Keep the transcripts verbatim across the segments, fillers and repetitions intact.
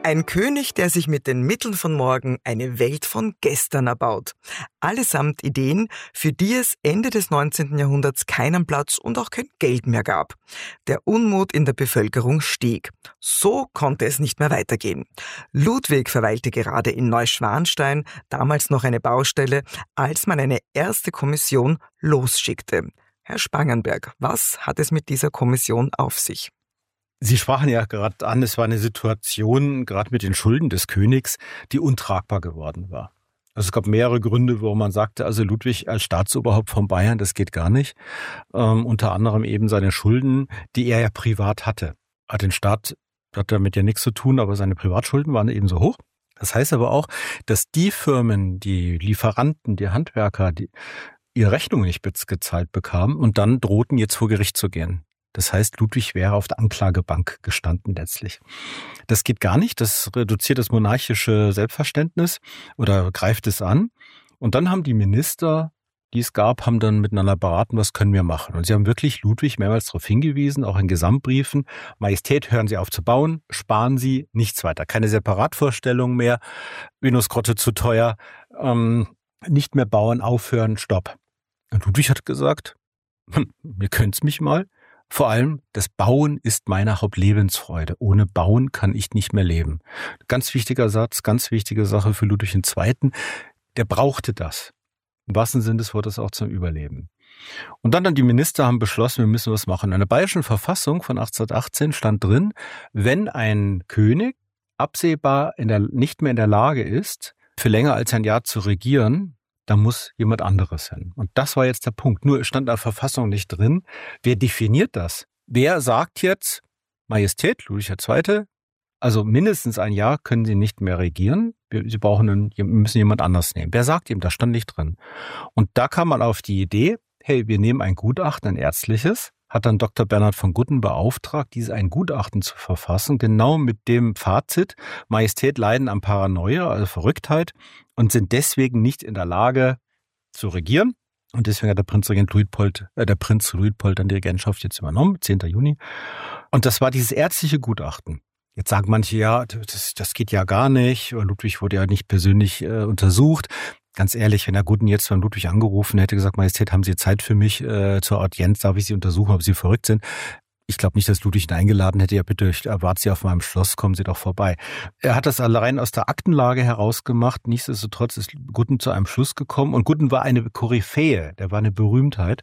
Ein König, der sich mit den Mitteln von morgen eine Welt von gestern erbaut. Allesamt Ideen, für die es Ende des neunzehnten Jahrhunderts keinen Platz und auch kein Geld mehr gab. Der Unmut in der Bevölkerung stieg. So konnte es nicht mehr weitergehen. Ludwig verweilte gerade in Neuschwanstein, damals noch eine Baustelle, als man eine erste Kommission losschickte. Herr Spangenberg, was hat es mit dieser Kommission auf sich? Sie sprachen ja gerade an, es war eine Situation, gerade mit den Schulden des Königs, die untragbar geworden war. Also es gab mehrere Gründe, warum man sagte, also Ludwig als Staatsoberhaupt von Bayern, das geht gar nicht. Ähm, unter anderem eben seine Schulden, die er ja privat hatte. Hat den Staat, hat damit ja nichts zu tun, aber seine Privatschulden waren eben so hoch. Das heißt aber auch, dass die Firmen, die Lieferanten, die Handwerker, die ihre Rechnungen nicht gezahlt bekamen und dann drohten, jetzt vor Gericht zu gehen. Das heißt, Ludwig wäre auf der Anklagebank gestanden letztlich. Das geht gar nicht, das reduziert das monarchische Selbstverständnis oder greift es an. Und dann haben die Minister, die es gab, haben dann miteinander beraten, was können wir machen. Und sie haben wirklich Ludwig mehrmals darauf hingewiesen, auch in Gesamtbriefen, Majestät, hören Sie auf zu bauen, sparen Sie, nichts weiter. Keine Separatvorstellung mehr, Venusgrotte zu teuer, ähm, nicht mehr bauen, aufhören, stopp. Und Ludwig hat gesagt, hm, ihr könnt's mich mal. Vor allem, das Bauen ist meine Hauptlebensfreude. Ohne Bauen kann ich nicht mehr leben. Ganz wichtiger Satz, ganz wichtige Sache für Ludwig der Zweite. Der brauchte das. Im wahrsten Sinne des Wortes auch zum Überleben. Und dann, dann die Minister haben beschlossen, wir müssen was machen. In der bayerischen Verfassung von achtzehnhundertachtzehn stand drin, wenn ein König absehbar in der, nicht mehr in der Lage ist, für länger als ein Jahr zu regieren, da muss jemand anderes hin. Und das war jetzt der Punkt. Nur es stand in der Verfassung nicht drin. Wer definiert das? Wer sagt jetzt, Majestät, Ludwig der Zweite, also mindestens ein Jahr können Sie nicht mehr regieren. Sie brauchen einen, müssen jemand anders nehmen. Wer sagt ihm? Das stand nicht drin. Und da kam man auf die Idee, hey, wir nehmen ein Gutachten, ein ärztliches, hat dann Doktor Bernhard von Gutten beauftragt, dieses ein Gutachten zu verfassen, genau mit dem Fazit, Majestät leiden an Paranoia, also Verrücktheit, und sind deswegen nicht in der Lage zu regieren. Und deswegen hat der Prinzregent Luitpold, äh, der Prinz Luitpold dann die Regentschaft jetzt übernommen, zehnten Juni. Und das war dieses ärztliche Gutachten. Jetzt sagen manche, ja, das, das geht ja gar nicht. Ludwig wurde ja nicht persönlich äh, untersucht. Ganz ehrlich, wenn Herr Gutten jetzt von Ludwig angerufen hätte, gesagt, Majestät, haben Sie Zeit für mich äh, zur Audienz, darf ich Sie untersuchen, ob Sie verrückt sind? Ich glaube nicht, dass Ludwig ihn eingeladen hätte. Ja, bitte, ich erwarte Sie auf meinem Schloss, kommen Sie doch vorbei. Er hat das allein aus der Aktenlage heraus gemacht. Nichtsdestotrotz ist Gutten zu einem Schluss gekommen. Und Gutten war eine Koryphäe, der war eine Berühmtheit.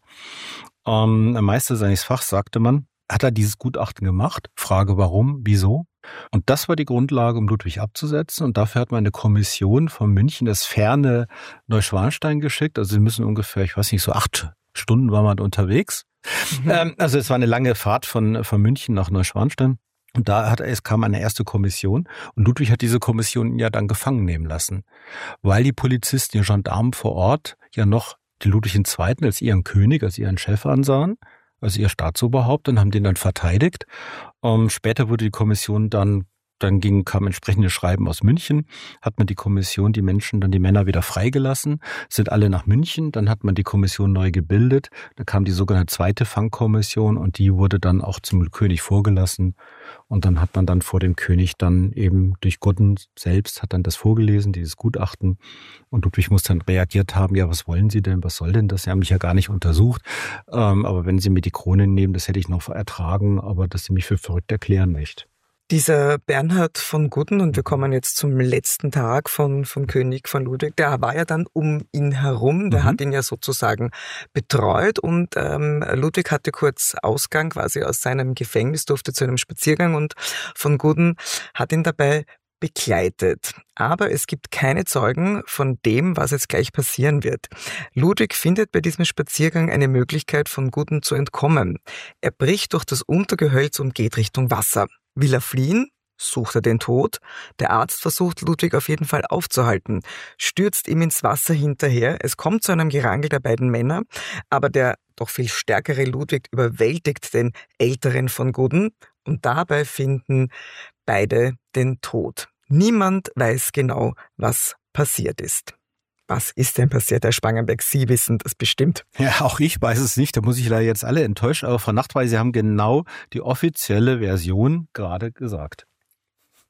Ähm, ein Meister seines Fachs, sagte man, hat er dieses Gutachten gemacht. Frage, warum, wieso? Und das war die Grundlage, um Ludwig abzusetzen. Und dafür hat man eine Kommission von München, das ferne Neuschwanstein, geschickt. Also sie müssen ungefähr, ich weiß nicht, so acht Stunden war man unterwegs. Mhm. Ähm, also es war eine lange Fahrt von, von München nach Neuschwanstein. Und da hat, es kam eine erste Kommission. Und Ludwig hat diese Kommission ja dann gefangen nehmen lassen. Weil die Polizisten, die Gendarmen vor Ort ja noch den Ludwig der Zweite als ihren König, als ihren Chef ansahen. Also ihr Staatsoberhaupt, und haben den dann verteidigt. Um, später wurde die Kommission dann, dann ging, kam entsprechende Schreiben aus München, hat man die Kommission, die Menschen, dann die Männer wieder freigelassen, sind alle nach München, dann hat man die Kommission neu gebildet, da kam die sogenannte zweite Fangkommission und die wurde dann auch zum König vorgelassen und dann hat man dann vor dem König dann eben durch Gutten selbst hat dann das vorgelesen, dieses Gutachten, und Ludwig muss dann reagiert haben, ja, was wollen Sie denn, was soll denn das, Sie haben mich ja gar nicht untersucht, ähm, aber wenn Sie mir die Krone nehmen, das hätte ich noch ertragen, aber dass Sie mich für verrückt erklären, nicht. Dieser Bernhard von Gutten, und wir kommen jetzt zum letzten Tag von, von König von Ludwig, der war ja dann um ihn herum, der mhm. hat ihn ja sozusagen betreut, und ähm, Ludwig hatte kurz Ausgang quasi aus seinem Gefängnis, durfte zu einem Spaziergang, und von Gutten hat ihn dabei begleitet. Aber es gibt keine Zeugen von dem, was jetzt gleich passieren wird. Ludwig findet bei diesem Spaziergang eine Möglichkeit, von Gutten zu entkommen. Er bricht durch das Untergehölz und geht Richtung Wasser. Will er fliehen? Sucht er den Tod? Der Arzt versucht, Ludwig auf jeden Fall aufzuhalten, stürzt ihm ins Wasser hinterher. Es kommt zu einem Gerangel der beiden Männer, aber der doch viel stärkere Ludwig überwältigt den älteren von Gutten, und dabei finden beide den Tod. Niemand weiß genau, was passiert ist. Was ist denn passiert, Herr Spangenberg? Sie wissen das bestimmt. Ja, auch ich weiß es nicht. Da muss ich leider jetzt alle enttäuschen. Aber Frau Nachtwey, Sie haben genau die offizielle Version gerade gesagt.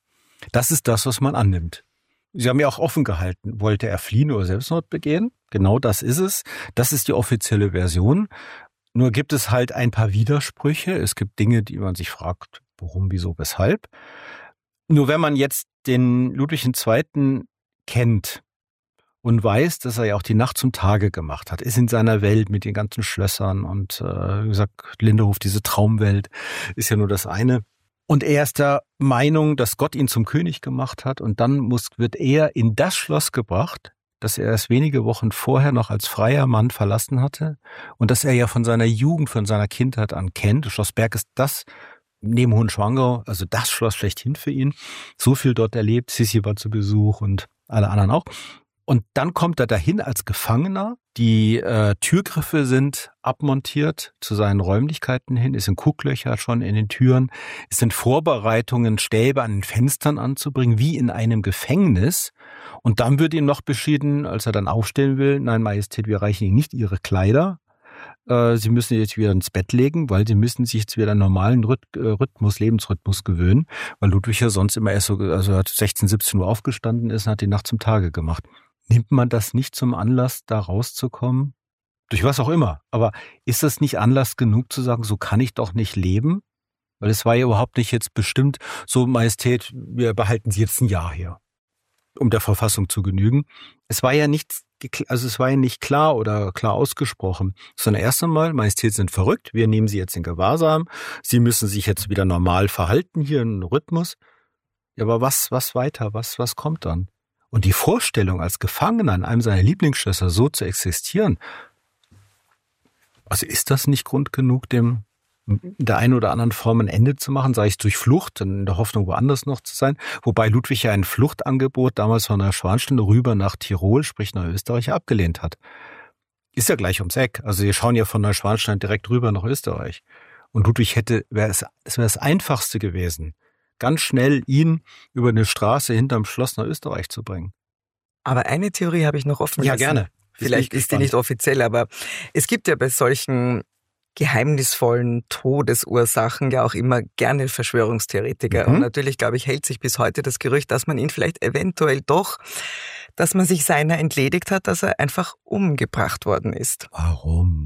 Das ist das, was man annimmt. Sie haben ja auch offen gehalten, wollte er fliehen oder Selbstmord begehen? Genau das ist es. Das ist die offizielle Version. Nur gibt es halt ein paar Widersprüche. Es gibt Dinge, die man sich fragt, warum, wieso, weshalb. Nur wenn man jetzt den Ludwig der Zweite kennt und weiß, dass er ja auch die Nacht zum Tage gemacht hat, ist in seiner Welt mit den ganzen Schlössern und, äh, wie gesagt, Linderhof, diese Traumwelt, ist ja nur das eine. Und er ist der Meinung, dass Gott ihn zum König gemacht hat und dann muss, wird er in das Schloss gebracht, das er erst wenige Wochen vorher noch als freier Mann verlassen hatte und das er ja von seiner Jugend, von seiner Kindheit an kennt. Schloss Berg ist das, neben Hohenschwangau, also das Schloss schlechthin für ihn. So viel dort erlebt, Sissi war zu Besuch und alle anderen auch. Und dann kommt er dahin als Gefangener. Die äh, Türgriffe sind abmontiert zu seinen Räumlichkeiten hin. Es sind Gucklöcher schon in den Türen. Es sind Vorbereitungen, Stäbe an den Fenstern anzubringen, wie in einem Gefängnis. Und dann wird ihm noch beschieden, als er dann aufstehen will, nein, Majestät, wir reichen Ihnen nicht Ihre Kleider. Äh, Sie müssen jetzt wieder ins Bett legen, weil Sie müssen sich jetzt wieder einen normalen Rhythmus, Lebensrhythmus gewöhnen. Weil Ludwig ja sonst immer erst so, also hat sechzehn, siebzehn Uhr aufgestanden ist und hat die Nacht zum Tage gemacht. Nimmt man das nicht zum Anlass, da rauszukommen? Durch was auch immer. Aber ist das nicht Anlass genug zu sagen, so kann ich doch nicht leben? Weil es war ja überhaupt nicht jetzt bestimmt, so Majestät, wir behalten Sie jetzt ein Jahr hier, um der Verfassung zu genügen. Es war ja nicht, also es war ja nicht klar oder klar ausgesprochen, sondern erst einmal, Majestät sind verrückt, wir nehmen Sie jetzt in Gewahrsam, Sie müssen sich jetzt wieder normal verhalten hier in Rhythmus. Ja, aber was, was weiter, was, was kommt dann? Und die Vorstellung, als Gefangener in einem seiner Lieblingsschlösser so zu existieren, also ist das nicht Grund genug, dem in der einen oder anderen Form ein Ende zu machen, sei es durch Flucht, in der Hoffnung, woanders noch zu sein, wobei Ludwig ja ein Fluchtangebot damals von Neuschwanstein rüber nach Tirol, sprich Neuösterreich, abgelehnt hat. Ist ja gleich ums Eck, also wir schauen ja von Neuschwanstein direkt rüber nach Österreich. Und Ludwig hätte, wäre es, es wäre das Einfachste gewesen, ganz schnell ihn über eine Straße hinterm Schloss nach Österreich zu bringen. Aber eine Theorie habe ich noch offen. Ja, gerne. Vielleicht ist die nicht offiziell, aber es gibt ja bei solchen geheimnisvollen Todesursachen ja auch immer gerne Verschwörungstheoretiker. Mhm. Und natürlich, glaube ich, hält sich bis heute das Gerücht, dass man ihn vielleicht eventuell doch, dass man sich seiner entledigt hat, dass er einfach umgebracht worden ist. Warum?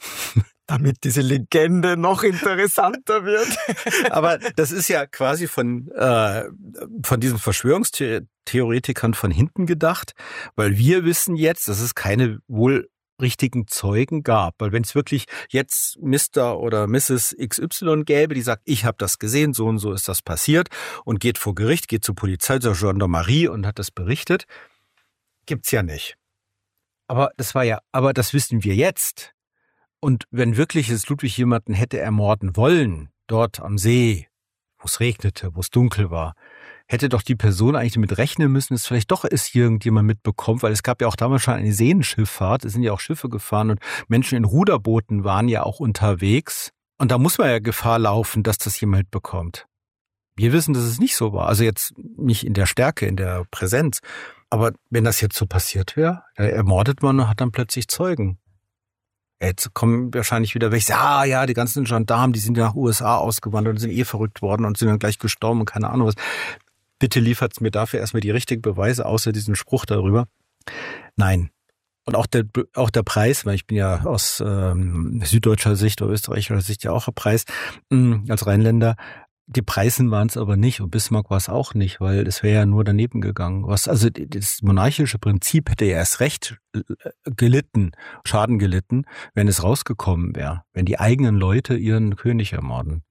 Damit diese Legende noch interessanter wird. Aber das ist ja quasi von äh, von diesen Verschwörungstheoretikern von hinten gedacht, weil wir wissen jetzt, dass es keine wohl richtigen Zeugen gab. Weil wenn es wirklich jetzt Mister oder Misses X Y gäbe, die sagt, ich habe das gesehen, so und so ist das passiert und geht vor Gericht, geht zur Polizei, zur Gendarmerie und hat das berichtet, gibt's ja nicht. Aber das war ja, aber das wissen wir jetzt. Und wenn wirklich es Ludwig jemanden hätte ermorden wollen, dort am See, wo es regnete, wo es dunkel war, hätte doch die Person eigentlich damit rechnen müssen, dass vielleicht doch es irgendjemand mitbekommt, weil es gab ja auch damals schon eine Seenschifffahrt, es sind ja auch Schiffe gefahren und Menschen in Ruderbooten waren ja auch unterwegs. Und da muss man ja Gefahr laufen, dass das jemand mitbekommt. Wir wissen, dass es nicht so war. Also jetzt nicht in der Stärke, in der Präsenz. Aber wenn das jetzt so passiert wäre, ermordet man und hat dann plötzlich Zeugen. Jetzt kommen wahrscheinlich wieder welche, ah ja, die ganzen Gendarmen, die sind ja nach U S A ausgewandert und sind eh verrückt worden und sind dann gleich gestorben und keine Ahnung was. Bitte liefert mir dafür erstmal die richtigen Beweise, außer diesen Spruch darüber. Nein. Und auch der auch der Preis, weil ich bin ja aus ähm, süddeutscher Sicht oder österreichischer Sicht ja auch ein Preis, mh, als Rheinländer. Die Preisen waren es aber nicht und Bismarck war es auch nicht, weil es wäre ja nur daneben gegangen. Was, also das monarchische Prinzip hätte ja erst recht gelitten, Schaden gelitten, wenn es rausgekommen wäre, wenn die eigenen Leute ihren König ermorden.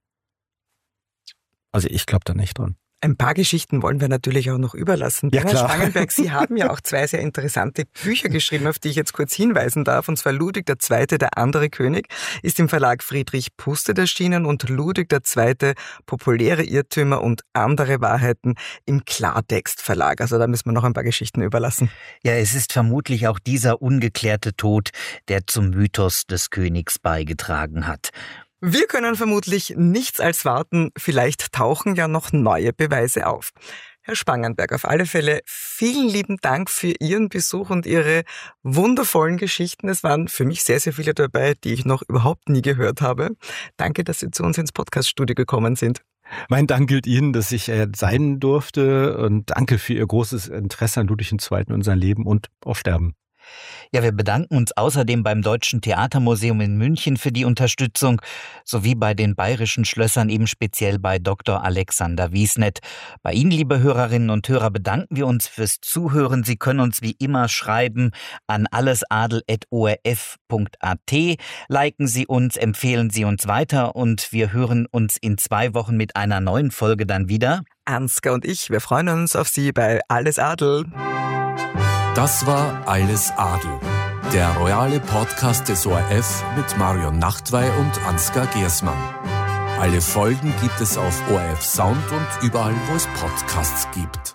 Also ich glaube da nicht dran. Ein paar Geschichten wollen wir natürlich auch noch überlassen. Ja, klar. Herr Spangenberg, Sie haben ja auch zwei sehr interessante Bücher geschrieben, auf die ich jetzt kurz hinweisen darf. Und zwar Ludwig der Zweite, der andere König, ist im Verlag Friedrich Pustet erschienen und Ludwig der Zweite, populäre Irrtümer und andere Wahrheiten im Klartext Verlag. Also da müssen wir noch ein paar Geschichten überlassen. Ja, es ist vermutlich auch dieser ungeklärte Tod, der zum Mythos des Königs beigetragen hat. Wir können vermutlich nichts als warten, vielleicht tauchen ja noch neue Beweise auf. Herr Spangenberg, auf alle Fälle vielen lieben Dank für Ihren Besuch und Ihre wundervollen Geschichten. Es waren für mich sehr, sehr viele dabei, die ich noch überhaupt nie gehört habe. Danke, dass Sie zu uns ins Podcaststudio gekommen sind. Mein Dank gilt Ihnen, dass ich äh, sein durfte, und danke für Ihr großes Interesse an Ludwig der Zweite und sein Leben und auch Sterben. Ja, wir bedanken uns außerdem beim Deutschen Theatermuseum in München für die Unterstützung, sowie bei den bayerischen Schlössern, eben speziell bei Doktor Alexander Wiesnet. Bei Ihnen, liebe Hörerinnen und Hörer, bedanken wir uns fürs Zuhören. Sie können uns wie immer schreiben an allesadel at o r f punkt a t. Liken Sie uns, empfehlen Sie uns weiter, und wir hören uns in zwei Wochen mit einer neuen Folge dann wieder. Ansgar und ich, wir freuen uns auf Sie bei Alles Adel. Das war Alles Adel, der royale Podcast des O R F mit Marion Nachtwey und Ansgar Gersmann. Alle Folgen gibt es auf O R F Sound und überall, wo es Podcasts gibt.